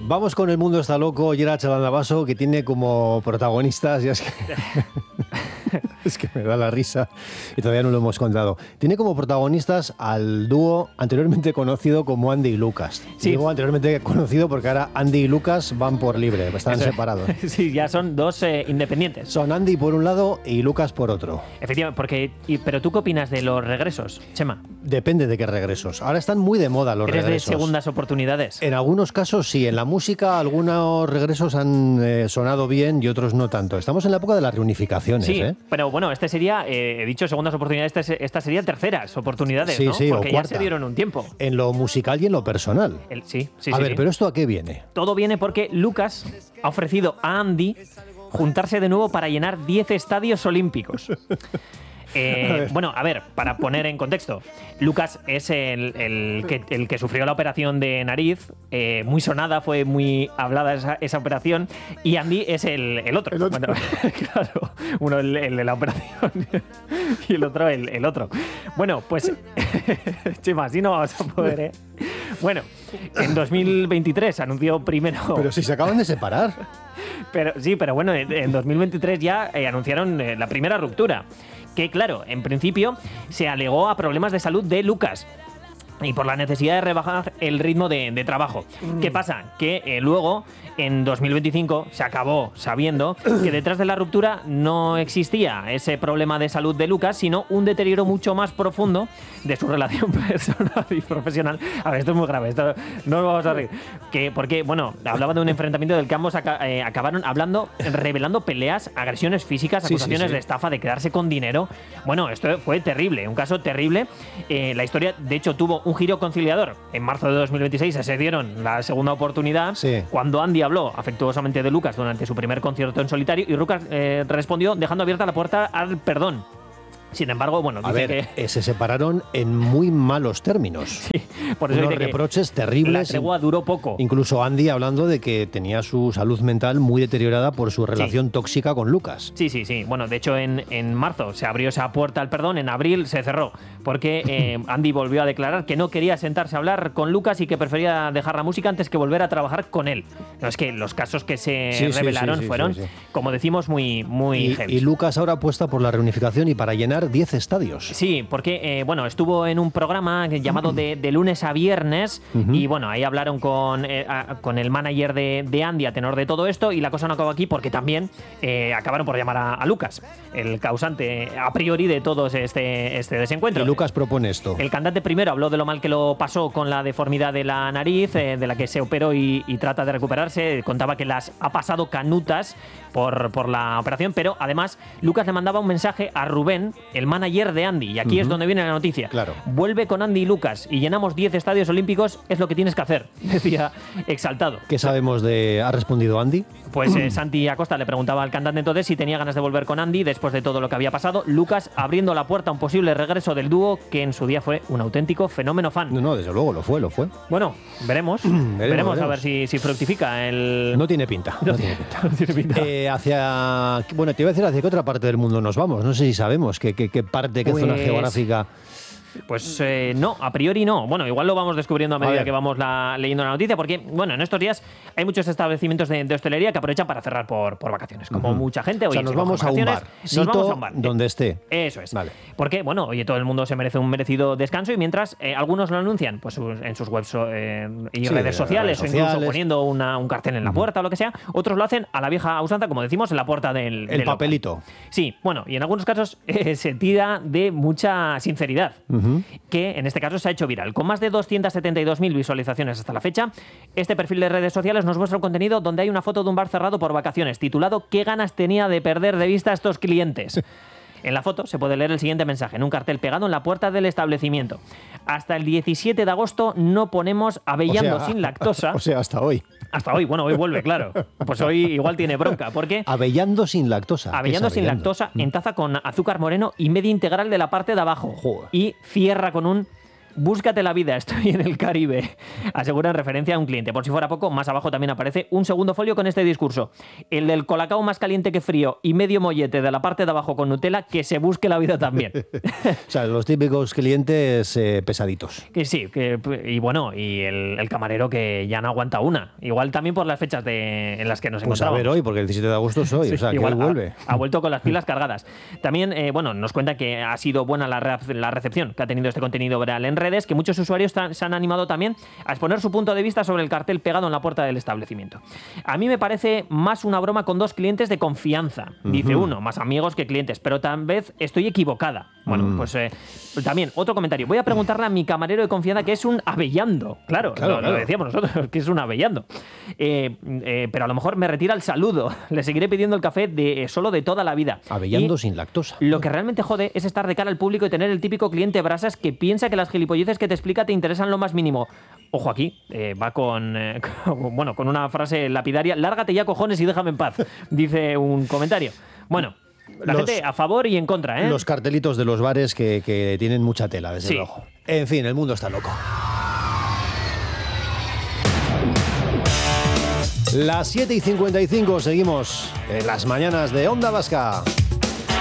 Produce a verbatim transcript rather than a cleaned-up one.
Vamos con El mundo está loco, Gerard Chalandabaso, que tiene como protagonistas, ya es que, es que me da la risa y todavía no lo hemos contado. Tiene como protagonistas al dúo anteriormente conocido como Andy y Lucas. Sí. Digo anteriormente conocido porque ahora Andy y Lucas van por libre, están Eso, separados. Sí, ya son dos eh, independientes. Son Andy por un lado y Lucas por otro. Efectivamente, porque, y, pero ¿tú qué opinas de los regresos, Chema? Depende de qué regresos. Ahora están muy de moda los ¿Eres regresos. de segundas oportunidades? En algunos casos sí, en la música algunos regresos han eh, sonado bien y otros no tanto. Estamos en la época de las reunificaciones, Sí, ¿eh? pero bueno, este sería, eh, he dicho segundas oportunidades, este, esta sería terceras oportunidades, Sí, ¿no? sí, Porque o ya cuarta. se dieron un tiempo. En lo musical y en lo personal. El- sí, sí, a sí. ver, pero ¿esto a qué viene? Todo viene porque Lucas ha ofrecido a Andy juntarse de nuevo para llenar diez estadios olímpicos. Eh, bueno, a ver, para poner en contexto, Lucas es el, el, que, el que sufrió la operación de nariz, eh, muy sonada, fue muy hablada esa, esa operación, y Andy es el, el otro. El otro. Bueno, claro, uno el, el de la operación y el otro el, el otro. Bueno, pues, Chema, así no vamos a poder, ¿eh? Bueno, en dos mil veintitrés anunció primero... Pero si se acaban de separar. Pero, sí, pero bueno, en, en dos mil veintitrés ya eh, anunciaron eh, la primera ruptura. Que claro, en principio se alegó a problemas de salud de Lucas y por la necesidad de rebajar el ritmo de, de trabajo. Mm. ¿Qué pasa? Que eh, luego, en dos mil veinticinco, se acabó sabiendo que detrás de la ruptura no existía ese problema de salud de Lucas, sino un deterioro mucho más profundo de su relación personal y profesional. A ver, esto es muy grave, esto no nos vamos a reír. Que, porque, bueno, hablaba de un enfrentamiento del que ambos aca- eh, acabaron hablando, revelando peleas, agresiones físicas, Sí, acusaciones sí, sí. de estafa, de quedarse con dinero. Bueno, esto fue terrible, un caso terrible. Eh, la historia, de hecho, tuvo un giro conciliador. En marzo de dos mil veintiséis se dieron la segunda oportunidad, Sí. cuando Andy habló afectuosamente de Lucas durante su primer concierto en solitario y Lucas eh, respondió dejando abierta la puerta al perdón. Sin embargo, bueno, A dice ver, que... eh, se separaron en muy malos términos. Sí, por eso Unos dice que reproches la terribles. tregua duró poco. Incluso Andy hablando de que tenía su salud mental muy deteriorada por su relación tóxica con Lucas. Sí, sí, sí. Bueno, de hecho, en, en marzo se abrió esa puerta al perdón, en abril se cerró, porque eh, Andy volvió a declarar que no quería sentarse a hablar con Lucas y que prefería dejar la música antes que volver a trabajar con él. No, es que los casos que se Sí, sí, revelaron sí, sí, fueron, sí, sí. como decimos, muy, muy Y, heavy. y Lucas ahora apuesta por la reunificación y para llenar diez estadios. Sí, porque eh, bueno, estuvo en un programa llamado de, de lunes a viernes Ujú. y bueno, ahí hablaron con, eh, a- con el manager de, de Andy a tenor de todo esto y la cosa no acabó aquí porque también eh, acabaron por llamar a, a Lucas, el causante a priori de todo este, este desencuentro. Y Lucas propone esto. El cantante primero habló de lo mal que lo pasó con la deformidad de la nariz, eh, de la que se operó y, y trata de recuperarse. Contaba que las ha pasado canutas por, por la operación, pero además Lucas le mandaba un mensaje a Rubén, el manager de Andy, y aquí Ujú. es donde viene la noticia. Claro. Vuelve con Andy y Lucas y llenamos diez estadios olímpicos, es lo que tienes que hacer, decía exaltado. ¿Qué sabemos de...? ¿Ha respondido Andy? Pues eh, Santi Acosta le preguntaba al cantante entonces si tenía ganas de volver con Andy después de todo lo que había pasado. Lucas abriendo la puerta a un posible regreso del dúo que en su día fue un auténtico fenómeno fan. No, no, desde luego, lo fue, lo fue. Bueno, veremos. veremos, veremos. a ver si, si fructifica el... No tiene pinta. No tiene pinta. no tiene pinta. Eh, hacia... Bueno, te iba a decir hacia qué otra parte del mundo nos vamos. No sé si sabemos qué, qué, qué parte, qué zona Pues- geográfica... Pues eh, no, a priori no. Bueno, igual lo vamos descubriendo a medida ver. que vamos la- leyendo la noticia, porque, bueno, en estos días hay muchos establecimientos de, de hostelería que aprovechan para cerrar por, por vacaciones. Como Ujú. mucha gente. O sea, oye, nos si cogen vamos a un vacaciones, bar. Nos Sito vamos a un bar. donde esté. Eso es. Vale. Porque, bueno, oye, todo el mundo se merece un merecido descanso y mientras eh, algunos lo anuncian pues sus- en sus webs eh, y Sí, redes sociales, redes o incluso sociales. poniendo una- un cartel en la puerta o lo que sea, otros lo hacen a la vieja usanza, como decimos, en la puerta del, El del local. papelito. Sí, bueno, y en algunos casos eh, se tira de mucha sinceridad, Ujú. que en este caso se ha hecho viral. Con más de doscientas setenta y dos mil visualizaciones hasta la fecha, este perfil de redes sociales nos muestra un contenido donde hay una foto de un bar cerrado por vacaciones, titulado ¿Qué ganas tenía de perder de vista a estos clientes? En la foto se puede leer el siguiente mensaje en un cartel pegado en la puerta del establecimiento. Hasta el diecisiete de agosto no ponemos avellando O sea, sin lactosa. O sea, hasta hoy. Hasta hoy, bueno, hoy vuelve, claro. Pues hoy igual tiene bronca, porque... Avellando sin lactosa. ¿Qué Avellando es sin avellando? lactosa en taza con azúcar moreno y media integral de la parte de abajo. Joder. Y cierra con un búscate la vida, estoy en el Caribe, asegura en referencia a un cliente. Por si fuera poco, más abajo también aparece un segundo folio con este discurso. El del colacao más caliente que frío y medio mollete de la parte de abajo con Nutella, que se busque la vida también. O sea, los típicos clientes eh, pesaditos. Que sí, que, y bueno, y el, el camarero que ya no aguanta una. Igual también por las fechas de, en las que nos Pues encontramos. a ver hoy, porque el diecisiete de agosto es hoy, Sí, o sea, que igual él vuelve. Ha, ha vuelto con las pilas cargadas. También, eh, bueno, nos cuenta que ha sido buena la, re la recepción que ha tenido este contenido viral en redes, que muchos usuarios se han animado también a exponer su punto de vista sobre el cartel pegado en la puerta del establecimiento. A mí me parece más una broma con dos clientes de confianza, dice uh-huh. uno, más amigos que clientes, pero tal vez estoy equivocada. Bueno, mm. pues eh, también, otro comentario. Voy a preguntarle a mi camarero de confianza que es un avellando. Claro, claro, lo, claro. lo decíamos nosotros, que es un avellando. Eh, eh, pero a lo mejor me retira el saludo. Le seguiré pidiendo el café de, eh, solo de toda la vida. Avellando y sin lactosa. Lo que realmente jode es estar de cara al público y tener el típico cliente brasas que piensa que las gilipolleces que te explica te interesan lo más mínimo. Ojo aquí, eh, va con, eh, con, bueno, con una frase lapidaria. Lárgate ya, cojones, y déjame en paz, dice un comentario. Bueno, la los, gente a favor y en contra, ¿eh? Los cartelitos de los bares que, que tienen mucha tela, desde sí. luego. En fin, el mundo está loco. Las siete y cincuenta y cinco, seguimos en las mañanas de Onda Vasca.